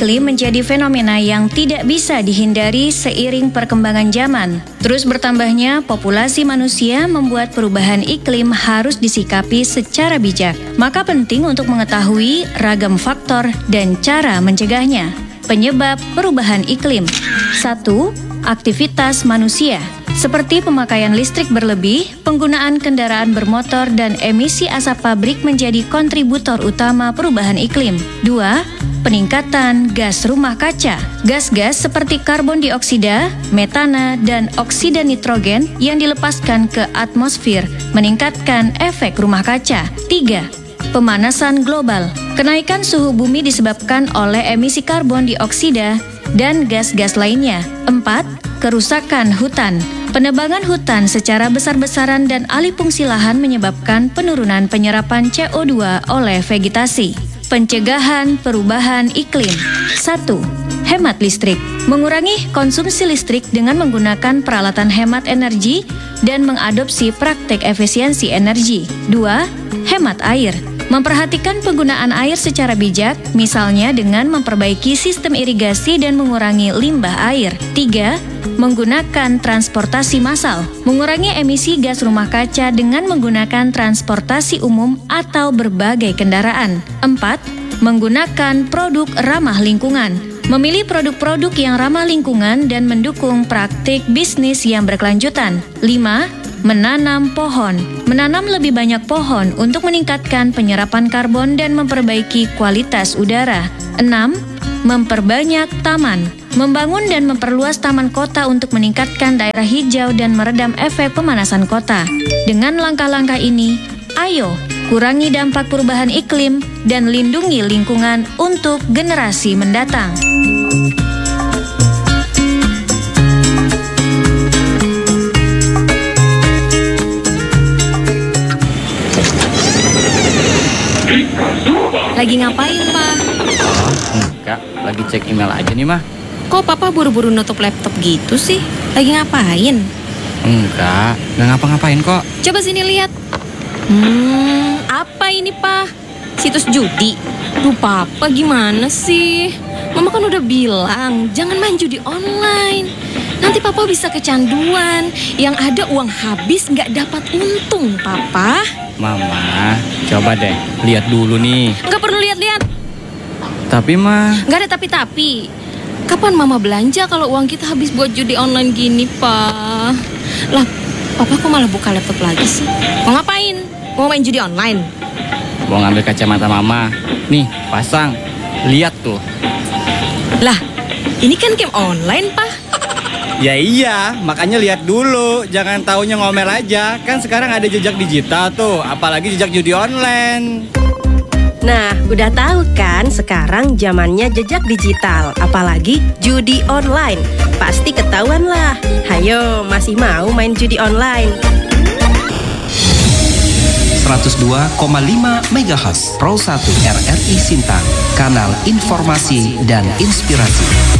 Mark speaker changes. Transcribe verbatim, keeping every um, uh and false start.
Speaker 1: iklim menjadi fenomena yang tidak bisa dihindari seiring perkembangan zaman. Terus bertambahnya populasi manusia membuat perubahan iklim harus disikapi secara bijak. Maka penting untuk mengetahui ragam faktor dan cara mencegahnya. Penyebab perubahan iklim. Satu. Aktivitas manusia. Seperti pemakaian listrik berlebih, penggunaan kendaraan bermotor dan emisi asap pabrik menjadi kontributor utama perubahan iklim. Dua. Peningkatan gas rumah kaca. Gas-gas seperti karbon dioksida, metana, dan oksida nitrogen yang dilepaskan ke atmosfer meningkatkan efek rumah kaca. Tiga. Pemanasan global. Kenaikan suhu bumi disebabkan oleh emisi karbon dioksida dan gas-gas lainnya. Empat. Kerusakan hutan. Penebangan hutan secara besar-besaran dan alih fungsi lahan menyebabkan penurunan penyerapan C O dua oleh vegetasi. Pencegahan perubahan iklim. Satu. Hemat listrik. Mengurangi konsumsi listrik dengan menggunakan peralatan hemat energi dan mengadopsi praktek efisiensi energi. Dua. Hemat air. Memperhatikan penggunaan air secara bijak, misalnya dengan memperbaiki sistem irigasi dan mengurangi limbah air. Tiga. Menggunakan transportasi massal. Mengurangi emisi gas rumah kaca dengan menggunakan transportasi umum atau berbagai kendaraan. Empat. Menggunakan produk ramah lingkungan. Memilih produk-produk yang ramah lingkungan dan mendukung praktik bisnis yang berkelanjutan. Lima. Menanam pohon. Menanam lebih banyak pohon untuk meningkatkan penyerapan karbon dan memperbaiki kualitas udara. Enam. Memperbanyak taman. Membangun dan memperluas taman kota untuk meningkatkan daerah hijau dan meredam efek pemanasan kota. Dengan langkah-langkah ini, ayo kurangi dampak perubahan iklim dan lindungi lingkungan untuk generasi mendatang.
Speaker 2: Lagi ngapain, Pak?
Speaker 3: Oh, enggak, lagi cek email aja nih, Mah.
Speaker 2: Kok Papa buru-buru nutup laptop gitu sih? Lagi ngapain?
Speaker 3: Enggak, enggak ngapa-ngapain kok.
Speaker 2: Coba sini lihat. Hmm, apa ini, Pak? Situs judi? Duh, Papa gimana sih? Mama kan udah bilang, jangan main judi online. Nanti Papa bisa kecanduan. Yang ada uang habis nggak dapat untung, Papa.
Speaker 3: Mama, coba deh, lihat dulu nih.
Speaker 2: Nggak perlu lihat-lihat.
Speaker 3: Tapi, Mah...
Speaker 2: Nggak ada tapi-tapi. Kapan Mama belanja kalau uang kita habis buat judi online gini, Pak? Lah, Papa kok malah buka laptop lagi sih? Mau ngapain? Mau main judi online?
Speaker 3: Mau ngambil kacamata Mama. Nih, pasang. Lihat tuh.
Speaker 2: Lah, ini kan game online, Pak.
Speaker 3: Ya iya, makanya lihat dulu. Jangan taunya ngomel aja. Kan sekarang ada jejak digital tuh, apalagi jejak judi online.
Speaker 4: Nah, udah tahu kan sekarang zamannya jejak digital, apalagi judi online. Pasti ketahuan lah. Hayo, masih mau main judi online?
Speaker 5: seratus dua koma lima megahertz Pro satu R R I Sintang, kanal informasi dan inspirasi.